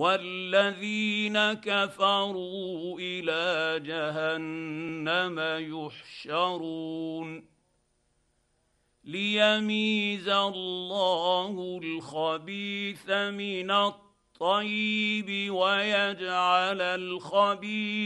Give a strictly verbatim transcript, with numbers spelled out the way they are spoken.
والذين كفروا الى جهنم يحشرون ليميز الله الخبيث من الطيب ويجعل الخبيث